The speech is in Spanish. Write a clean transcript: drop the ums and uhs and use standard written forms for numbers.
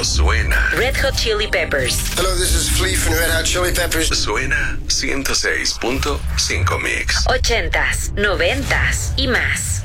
pero suena. Red Hot Chili Peppers. Hello, this is Flea from Red Hot Chili Peppers. Suena 106.5 Mix. 80s, 90s y más.